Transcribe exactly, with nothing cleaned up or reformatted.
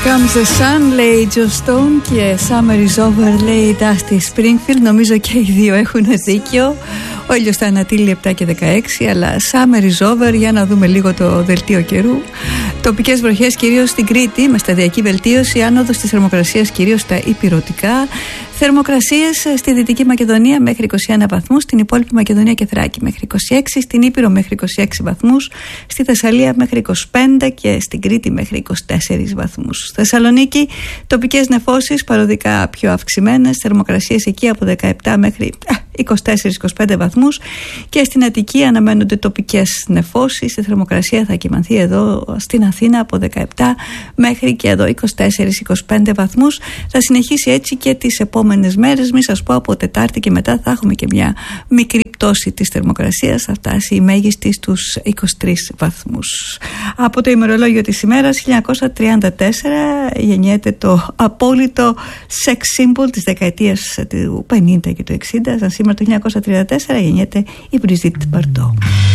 Comes the Sun, λέει Joe Stone, και Summer is Over, λέει Dusty Springfield. Νομίζω και οι δύο έχουν δίκιο. Ο ήλιος θα ανατείλει επτά και δεκαέξι, αλλά Summer is Over. Για να δούμε λίγο το δελτίο καιρού. Τοπικές βροχές κυρίως στην Κρήτη, με σταδιακή βελτίωση. Άνοδος της θερμοκρασίας κυρίως στα ηπειρωτικά. Θερμοκρασίες στη Δυτική Μακεδονία μέχρι είκοσι ένα βαθμούς, στην υπόλοιπη Μακεδονία και Θράκη μέχρι είκοσι έξι, στην Ήπειρο μέχρι είκοσι έξι βαθμούς, στη Θεσσαλία μέχρι είκοσι πέντε και στην Κρήτη μέχρι είκοσι τέσσερις βαθμούς. Θεσσαλονίκη, τοπικές νεφώσεις παροδικά πιο αυξημένες, θερμοκρασίες εκεί από δεκαεπτά μέχρι είκοσι τέσσερα είκοσι πέντε βαθμούς, και στην Αττική αναμένονται τοπικές νεφώσεις. Η θερμοκρασία θα κυμανθεί εδώ στην Αθήνα από δεκαεπτά μέχρι και εδώ είκοσι τέσσερα είκοσι πέντε βαθμούς. Θα συνεχίσει έτσι και τις επόμενες μέρες. Μη σας πω, από Τετάρτη και μετά θα έχουμε και μια μικρή πτώση της θερμοκρασίας. Θα φτάσει η μέγιστη στους είκοσι τρεις βαθμούς. Από το ημερολόγιο της ημέρας, χίλια εννιακόσια τριάντα τέσσερα γεννιέται το απόλυτο sex symbol της δεκαετίας του πενήντα και του εξήντα. Σαν σήμερα το χίλια εννιακόσια τριάντα τέσσερα γεννιέται η Brigitte Bardot.